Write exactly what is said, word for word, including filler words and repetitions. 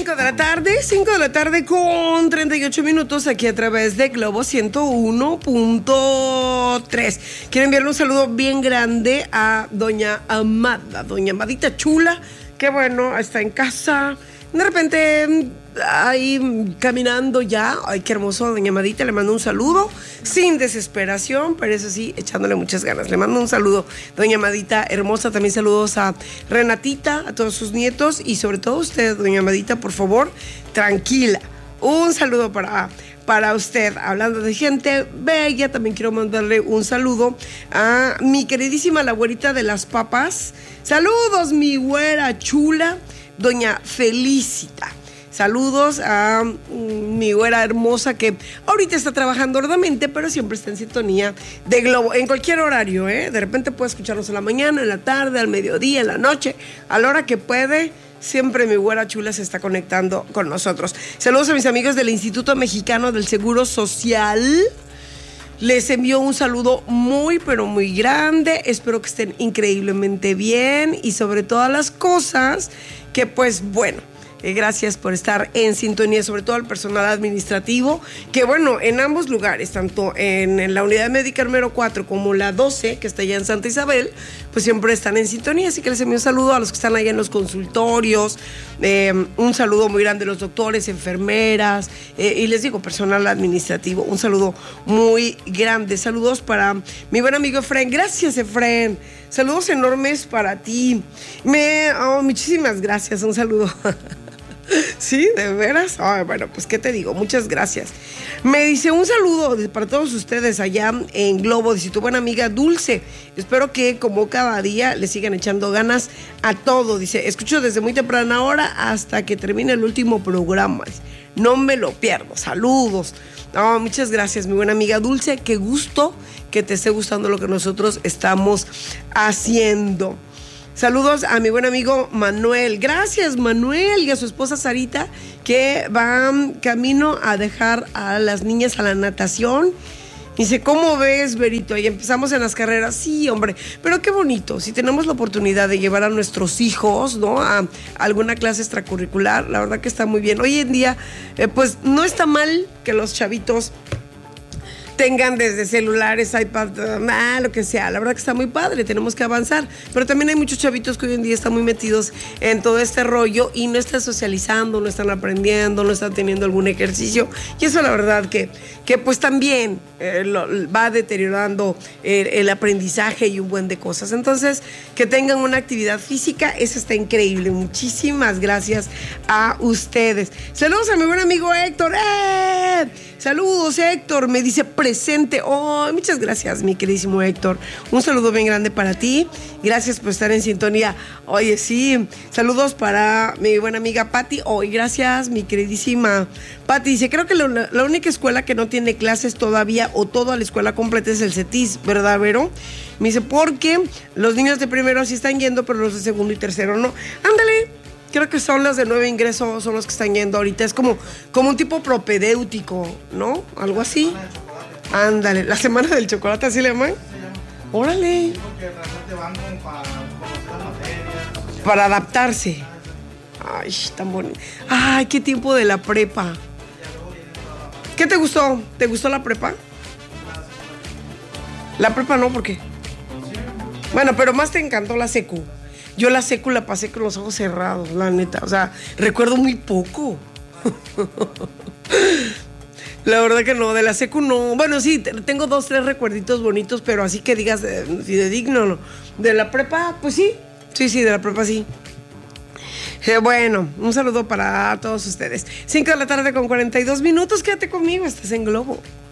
cinco de la tarde, cinco de la tarde con treinta y ocho minutos aquí a través de Globo ciento uno punto tres. Quiero enviarle un saludo bien grande a doña Amada, doña Amadita chula, que bueno, está en casa. De repente, ahí caminando ya. Ay, qué hermoso, doña Amadita. Le mando un saludo sin desesperación, pero eso sí, echándole muchas ganas. Le mando un saludo, doña Amadita hermosa. También saludos a Renatita, a todos sus nietos y sobre todo a usted, doña Amadita, por favor, tranquila. Un saludo para, para usted. Hablando de gente bella, también quiero mandarle un saludo a mi queridísima la güerita de las papas. Saludos, mi güera chula, doña Felicita. Saludos a mm, mi güera hermosa que ahorita está trabajando arduamente, pero siempre está en sintonía de Globo, en cualquier horario, ¿eh? De repente puede escucharnos en la mañana, en la tarde, al mediodía, en la noche, a la hora que puede. Siempre mi güera chula se está conectando con nosotros. Saludos a mis amigos del Instituto Mexicano del Seguro Social. Les envío un saludo muy, pero muy grande. Espero que estén increíblemente bien y sobre todas las cosas que, pues, bueno, eh, gracias por estar en sintonía, sobre todo al personal administrativo, que bueno, en ambos lugares, tanto en, en la unidad médica número cuatro como la doce, que está allá en Santa Isabel, pues siempre están en sintonía, así que les envío un saludo a los que están allá en los consultorios, eh, un saludo muy grande a los doctores, enfermeras, eh, y les digo, personal administrativo, un saludo muy grande. Saludos para mi buen amigo Efren. Gracias, Efren. Saludos enormes para ti. Me, oh, muchísimas gracias, un saludo. ¿Sí? ¿De veras? Oh, bueno, pues qué te digo, muchas gracias. Me dice un saludo para todos ustedes allá en Globo, dice tu buena amiga Dulce. Espero que como cada día le sigan echando ganas a todo. Dice, escucho desde muy temprana hora hasta que termine el último programa. No me lo pierdo. Saludos. Oh, muchas gracias, mi buena amiga Dulce. Qué gusto que te esté gustando lo que nosotros estamos haciendo. Saludos a mi buen amigo Manuel. Gracias, Manuel, y a su esposa Sarita, que van camino a dejar a las niñas a la natación. Dice, ¿cómo ves, Berito? Y empezamos en las carreras. Sí, hombre, pero qué bonito. Si tenemos la oportunidad de llevar a nuestros hijos, ¿no?, a alguna clase extracurricular, la verdad que está muy bien. Hoy en día, eh, pues no está mal que los chavitos tengan desde celulares, iPad, ah, lo que sea. La verdad que está muy padre, tenemos que avanzar. Pero también hay muchos chavitos que hoy en día están muy metidos en todo este rollo y no están socializando, no están aprendiendo, no están teniendo algún ejercicio. Y eso la verdad que, que pues también eh, lo, va deteriorando el, el aprendizaje y un buen de cosas. Entonces, que tengan una actividad física, eso está increíble. Muchísimas gracias a ustedes. Saludos a mi buen amigo Héctor. ¡Eh! Saludos, Héctor, me dice presente. Oh, muchas gracias, mi queridísimo Héctor. Un saludo bien grande para ti. Gracias por estar en sintonía. Oye, sí, saludos para mi buena amiga Patti. Oye, gracias, mi queridísima Patti. Dice, creo que lo, la única escuela que no tiene clases todavía o toda la escuela completa es el CETIS, ¿verdad, Vero? Me dice, porque los niños de primero sí están yendo, pero los de segundo y tercero no. Ándale. Creo que son las de nuevo ingreso, son los que están yendo ahorita. Es como, como un tipo propedéutico, ¿no? Algo así. Ándale, la semana del chocolate, ¿así le llaman? Órale. Para adaptarse. Ay, tan bonito. Ay, qué tiempo de la prepa. ¿Qué te gustó? ¿Te gustó la prepa? La prepa no, ¿por qué? Bueno, pero más te encantó la secu. Yo la secu la pasé con los ojos cerrados, la neta. O sea, recuerdo muy poco. La verdad que no, de la secu no. Bueno, sí, tengo dos, tres recuerditos bonitos, pero así que digas, de, de digno, no. De la prepa, pues sí. Sí, sí, de la prepa sí. Eh, bueno, un saludo para todos ustedes. cinco de la tarde con cuarenta y dos minutos. Quédate conmigo, estás en Globo.